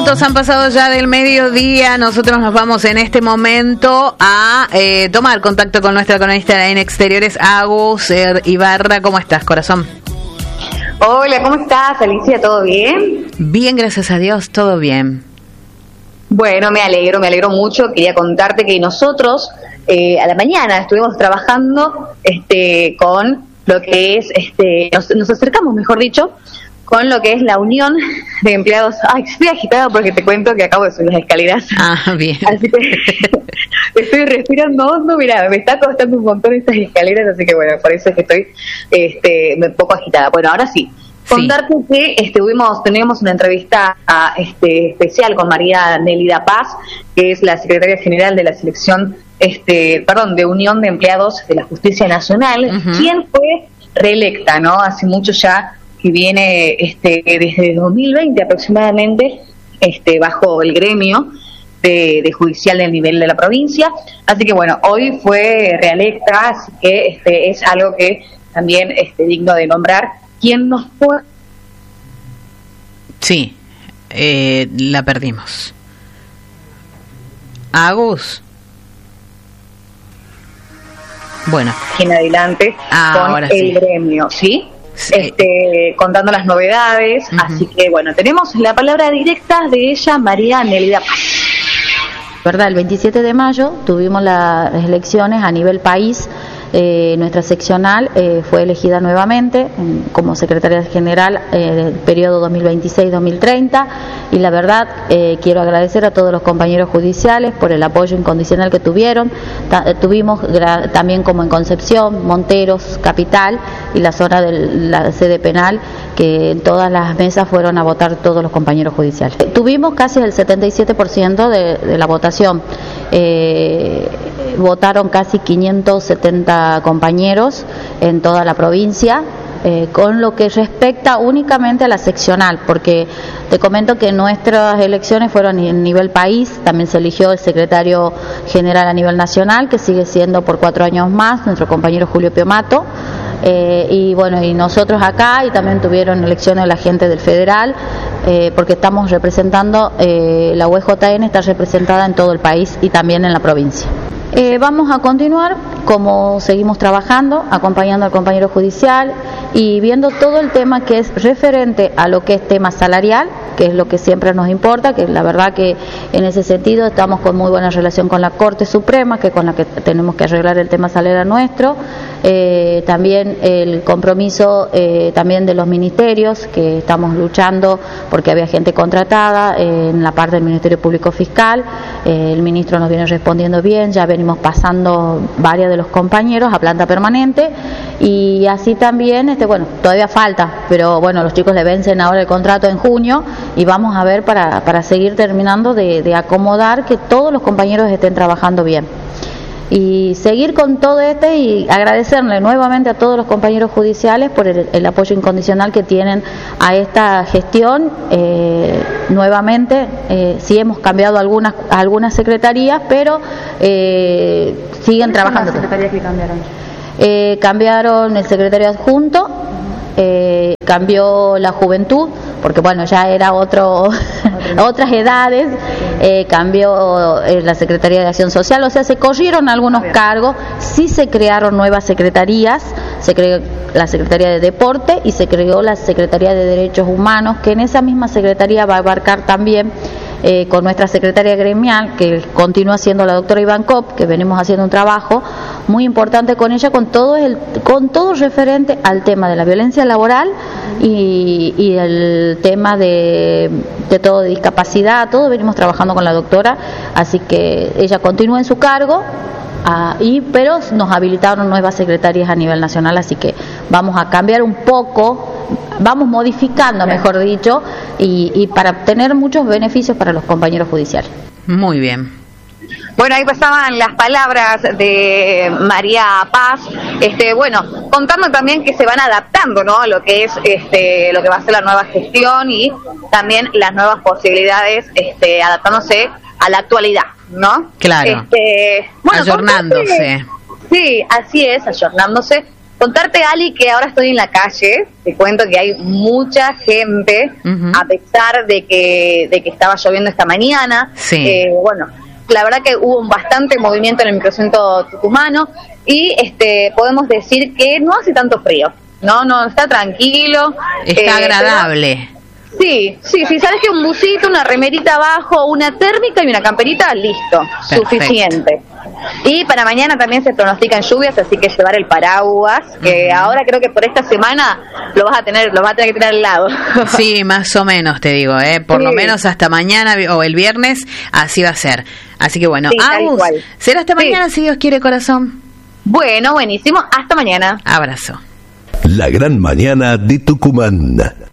minutos han pasado ya del mediodía. Nosotros nos vamos en este momento a tomar contacto con nuestra cronista en exteriores, Agus Ibarra. ¿Cómo estás, corazón? Hola, ¿cómo estás, Alicia? ¿Todo bien? Bien, gracias a Dios, todo bien. Bueno, me alegro mucho. Quería contarte que nosotros a la mañana estuvimos trabajando con lo que es, nos acercamos, mejor dicho, con lo que es la Unión de Empleados. Ay, estoy agitada porque te cuento que acabo de subir las escaleras. Ah, bien. Así que estoy respirando hondo. Mirá, me está costando un montón estas escaleras, así que bueno, por eso es que estoy un poco agitada. Bueno, ahora sí. Contarte que teníamos una entrevista especial con María Nélida Paz, que es la secretaria general de la selección, de Unión de Empleados de la Justicia Nacional, quien fue reelecta, ¿no? Hace mucho ya que viene desde 2020 aproximadamente bajo el gremio de judicial del nivel de la provincia. Así que bueno, hoy fue reelecta, así que es algo que también digno de nombrar. ¿Quién nos fue? Sí, la perdimos. Agus. Bueno. En adelante con el gremio, ¿sí? Sí. Contando las novedades, así que bueno, tenemos la palabra directa de ella, María Nélida Paz. ¿Verdad? El 27 de mayo tuvimos las elecciones a nivel país. Nuestra seccional fue elegida nuevamente como secretaria general del periodo 2026-2030 y la verdad quiero agradecer a todos los compañeros judiciales por el apoyo incondicional que tuvieron. Tuvimos también como en Concepción, Monteros, Capital y la zona de la sede penal, que en todas las mesas fueron a votar todos los compañeros judiciales. Tuvimos casi el 77% de la votación. Votaron casi 570 compañeros en toda la provincia, con lo que respecta únicamente a la seccional, porque te comento que nuestras elecciones fueron a nivel país. También se eligió el secretario general a nivel nacional, que sigue siendo por 4 años más nuestro compañero Julio Piomato. Y bueno, y nosotros acá, y también tuvieron elecciones la gente del federal, porque estamos representando, la UEJN está representada en todo el país y también en la provincia. Vamos a continuar como seguimos trabajando, acompañando al compañero judicial y viendo todo el tema que es referente a lo que es tema salarial, que es lo que siempre nos importa, que la verdad que en ese sentido estamos con muy buena relación con la Corte Suprema, que con la que tenemos que arreglar el tema salarial nuestro. También el compromiso también de los ministerios, que estamos luchando porque había gente contratada en la parte del Ministerio Público Fiscal. El ministro nos viene respondiendo bien, ya venimos pasando varios de los compañeros a planta permanente y así también, bueno, todavía falta, pero bueno, los chicos le vencen ahora el contrato en junio y vamos a ver para seguir terminando de acomodar que todos los compañeros estén trabajando bien. Y seguir con todo y agradecerle nuevamente a todos los compañeros judiciales por el apoyo incondicional que tienen a esta gestión. Nuevamente, sí hemos cambiado algunas secretarías, pero siguen trabajando. ¿Cuáles son las secretarías que cambiaron? Cambiaron el secretario adjunto, cambió la juventud, porque bueno, ya era otras edades, cambió la Secretaría de Acción Social, o sea, se corrieron algunos cargos, sí se crearon nuevas secretarías, se creó la Secretaría de Deporte y se creó la Secretaría de Derechos Humanos, que en esa misma secretaría va a abarcar también con nuestra secretaria gremial, que continúa siendo la doctora Iván Cop, que venimos haciendo un trabajo muy importante con ella, con todo referente al tema de la violencia laboral y el tema de todo de discapacidad, todo venimos trabajando con la doctora, así que ella continúa en su cargo. Pero nos habilitaron nuevas secretarias a nivel nacional, así que vamos a cambiar un poco, vamos modificando, mejor dicho, y para obtener muchos beneficios para los compañeros judiciales. Muy bien. Bueno, ahí pasaban las palabras de María Paz, contando también que se van adaptando, ¿no? Lo que es lo que va a ser la nueva gestión y también las nuevas posibilidades, adaptándose a la actualidad, ¿no? Claro. Ayornándose. Sí, así es, ayornándose. Contarte, Ali, que ahora estoy en la calle. Te cuento que hay mucha gente, a pesar de que estaba lloviendo esta mañana. Sí. Bueno, la verdad que hubo bastante movimiento en el microcentro tucumano y podemos decir que no hace tanto frío. No, está tranquilo. Está agradable. Sí, sabes que un busito, una remerita abajo, una térmica y una camperita, listo, perfecto. Suficiente. Y para mañana también se pronostican lluvias, así que llevar el paraguas, que ahora creo que por esta semana lo vas a tener que tener al lado. Sí, más o menos te digo, por lo menos hasta mañana o el viernes, así va a ser. Así que bueno, sí, Agus, será hasta mañana si Dios quiere, corazón. Bueno, buenísimo, hasta mañana. Abrazo. La gran mañana de Tucumán.